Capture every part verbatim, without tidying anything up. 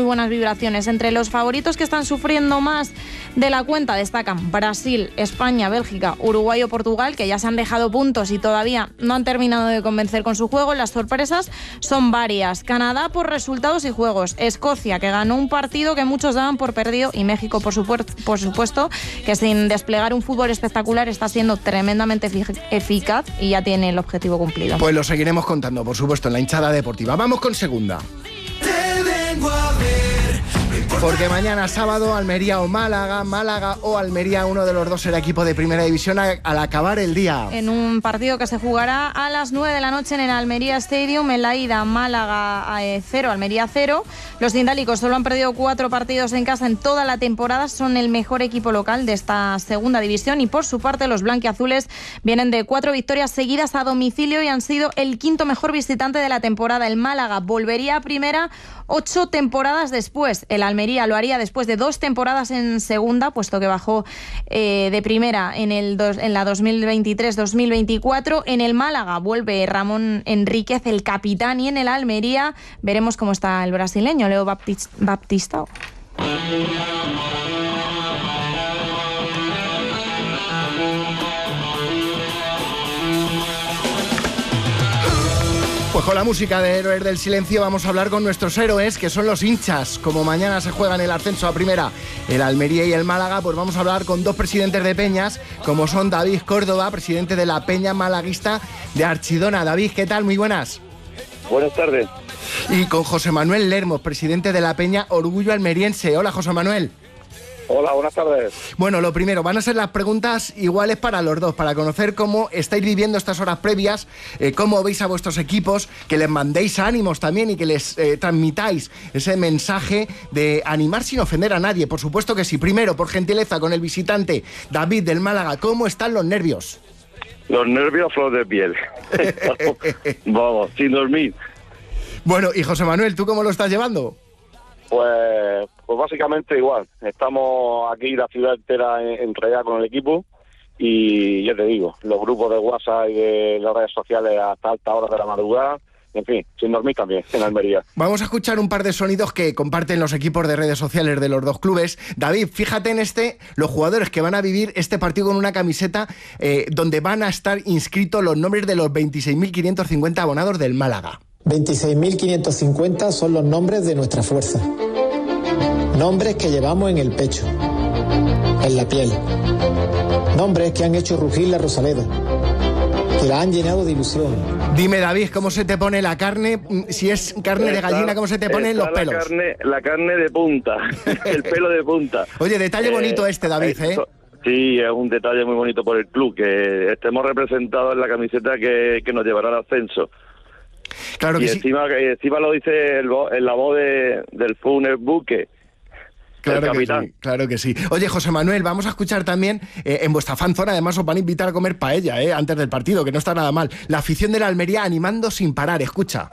buenas vibraciones. Entre los favoritos que están sufriendo más de la cuenta destacan Brasil, España, Bélgica, Uruguay o Portugal, que ya se han dejado puntos y todavía no han terminado de convencer con su juego. Las sorpresas son varias. Canadá por resultados y juegos. Escocia, que ganó un partido que muchos daban por perdido. Y México, por supuesto, por supuesto que sin desplegar un fútbol espectacular está siendo tremendamente eficaz y ya tiene el objetivo cumplido. Pues lo seguiremos contando, por supuesto, en la hinchada deportiva. Vamos con segunda. Te vengo a ver. Porque mañana sábado Almería o Málaga, Málaga o Almería, uno de los dos será equipo de primera división al acabar el día. En un partido que se jugará a las nueve de la noche en el Almería Stadium, en la ida Málaga cero, Almería cero. Los cindálicos solo han perdido cuatro partidos en casa en toda la temporada, son el mejor equipo local de esta segunda división y por su parte los blanquiazules vienen de cuatro victorias seguidas a domicilio y han sido el quinto mejor visitante de la temporada. El Málaga volvería a primera ocho temporadas después. El Almería lo haría después de dos temporadas en segunda, puesto que bajó eh, de primera en, el dos, en la dos mil veintitrés dos mil veinticuatro. En el Málaga vuelve Ramón Enríquez, el capitán, y en el Almería veremos cómo está el brasileño, Leo Baptistao. Pues con la música de Héroes del Silencio vamos a hablar con nuestros héroes, que son los hinchas. Como mañana se juegan el ascenso a primera, el Almería y el Málaga, pues vamos a hablar con dos presidentes de peñas, como son David Córdoba, presidente de la Peña Malaguista de Archidona. David, ¿qué tal? Muy buenas. Buenas tardes. Y con José Manuel Lermos, presidente de la Peña Orgullo Almeriense. Hola, José Manuel. Hola, buenas tardes. Bueno, lo primero, van a ser las preguntas iguales para los dos, para conocer cómo estáis viviendo estas horas previas, eh, cómo veis a vuestros equipos, que les mandéis ánimos también y que les eh, transmitáis ese mensaje de animar sin ofender a nadie. Por supuesto que sí. Primero, por gentileza, con el visitante David del Málaga, ¿cómo están los nervios? Los nervios a flor de piel. Vamos, sin dormir. Bueno, y José Manuel, ¿tú cómo lo estás llevando? Pues, pues básicamente igual. Estamos aquí la ciudad entera entregada con el equipo y ya te digo, los grupos de WhatsApp y de las redes sociales hasta altas horas de la madrugada. En fin, sin dormir también, en Almería. Vamos a escuchar un par de sonidos que comparten los equipos de redes sociales de los dos clubes. David, fíjate en este, los jugadores que van a vivir este partido con una camiseta eh, donde van a estar inscritos los nombres de los veintiséis mil quinientos cincuenta abonados del Málaga. veintiséis mil quinientos cincuenta son los nombres de nuestra fuerza. Nombres que llevamos en el pecho, en la piel. Nombres que han hecho rugir la Rosaleda, que la han llenado de ilusión. Dime, David, ¿cómo se te pone la carne? Si es carne de gallina, ¿cómo se te ponen los pelos? La carne, la carne de punta, el pelo de punta. Oye, detalle eh, bonito este, David, ¿eh? Sí, es un detalle muy bonito por el club, que estemos representados en la camiseta que, que nos llevará al ascenso. Claro que y sí. encima, encima lo dice el, en la voz de, del Funes Buque. Claro que sí, claro que sí. Oye, José Manuel, vamos a escuchar también, eh, en vuestra fanzona, además os van a invitar a comer paella, eh, antes del partido, que no está nada mal. La afición de la Almería animando sin parar, escucha.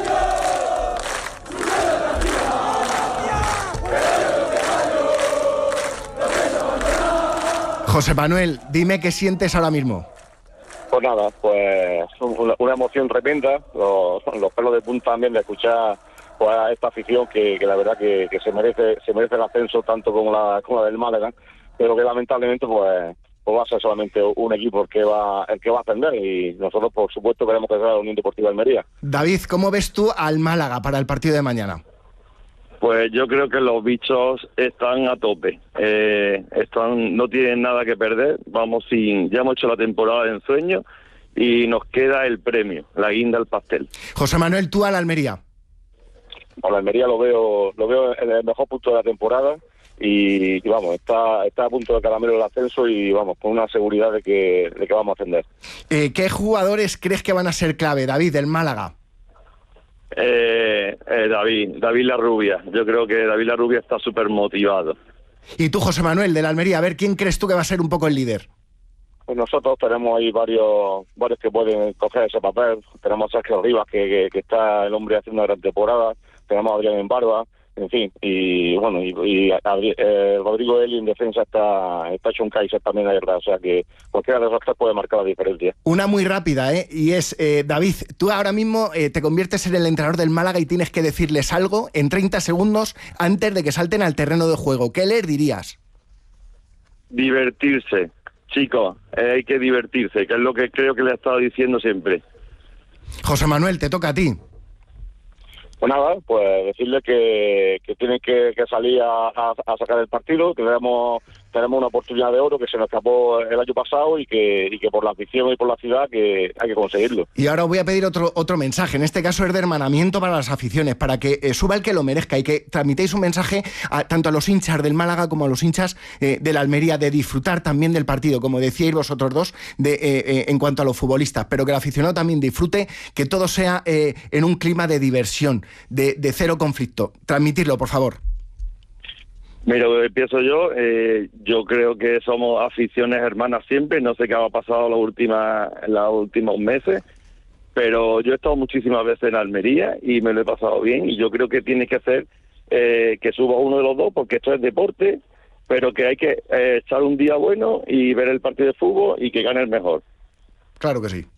José Manuel, dime qué sientes ahora mismo. Pues nada, pues una, una emoción tremenda, los, los pelos de punta también de escuchar pues, a esta afición que, que la verdad que, que se merece se merece el ascenso tanto como la, como la del Málaga, pero que lamentablemente pues, pues va a ser solamente un equipo el que va el que va a ascender y nosotros por supuesto queremos que sea la Unión Deportiva Almería. David, ¿cómo ves tú al Málaga para el partido de mañana? Pues yo creo que los bichos están a tope, eh, están no tienen nada que perder, vamos sin ya hemos hecho la temporada de ensueño y nos queda el premio, la guinda al pastel. José Manuel, tú a la Almería. A la Almería lo veo lo veo en el mejor punto de la temporada y, y vamos, está está a punto de caramelo el ascenso y vamos, con una seguridad de que, de que vamos a ascender. Eh, ¿Qué jugadores crees que van a ser clave, David, del Málaga? Eh, eh, David, David Larrubia. Yo creo que David Larrubia está súper motivado. Y tú, José Manuel, de la Almería, a ver, ¿quién crees tú que va a ser un poco el líder? Pues nosotros tenemos ahí varios varios que pueden coger ese papel. Tenemos a Sergio Rivas, que, que, que está el hombre haciendo una gran temporada. Tenemos a Adrián en Barba. en fin, y bueno, y, y Adri- eh, Rodrigo Eli en defensa está, está hecho un Kaiser también, la verdad, o sea que cualquiera de los dos puede marcar la diferencia. Una muy rápida, ¿eh? Y es, eh, David, tú ahora mismo eh, te conviertes en el entrenador del Málaga y tienes que decirles algo en treinta segundos antes de que salten al terreno de juego. ¿Qué les dirías? Divertirse, chicos, eh, hay que divertirse, que es lo que creo que le he estado diciendo siempre. José Manuel, te toca a ti. Pues nada, pues decirle que, que tienen que, que salir a, a, a sacar el partido, que tenemos, tenemos una oportunidad de oro que se nos escapó el año pasado y que, y que por la afición y por la ciudad que hay que conseguirlo. Y ahora os voy a pedir otro, otro mensaje, en este caso es de hermanamiento para las aficiones, para que eh, suba el que lo merezca y que transmitéis un mensaje a, tanto a los hinchas del Málaga como a los hinchas eh, de la Almería, de disfrutar también del partido, como decíais vosotros dos, de, eh, eh, en cuanto a los futbolistas, pero que el aficionado también disfrute, que todo sea eh, en un clima de diversión, de, de cero conflicto. Transmitirlo, por favor. Mira, empiezo yo. Eh, yo creo que somos aficiones hermanas siempre. No sé qué ha pasado las últimas, los últimos meses, pero yo he estado muchísimas veces en Almería y me lo he pasado bien. Y yo creo que tiene que ser eh, que suba uno de los dos, porque esto es deporte, pero que hay que eh, echar un día bueno y ver el partido de fútbol y que gane el mejor. Claro que sí.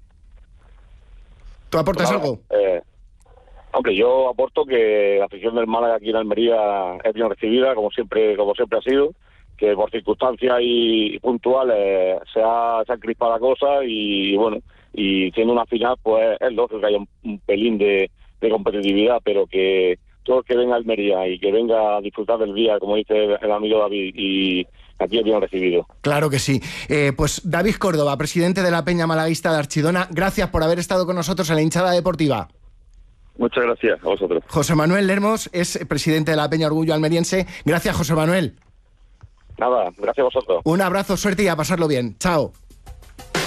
¿Tú aportas Pues nada, algo? Eh, aunque yo aporto que la afición del Málaga aquí en Almería es bien recibida, como siempre como siempre ha sido, que por circunstancias y puntuales se ha, se ha crispado la cosa y bueno, y siendo una final pues es lógico que haya un, un pelín de, de competitividad, pero que todo el que venga a Almería y que venga a disfrutar del día, como dice el amigo David, y aquí es bien recibido. Claro que sí. Eh, pues David Córdoba, presidente de la Peña Malaguista de Archidona, gracias por haber estado con nosotros en la hinchada deportiva. Muchas gracias a vosotros. José Manuel Lermos es presidente de la Peña Orgullo Almeriense. Gracias, José Manuel. Nada, gracias a vosotros. Un abrazo, suerte y a pasarlo bien. Chao.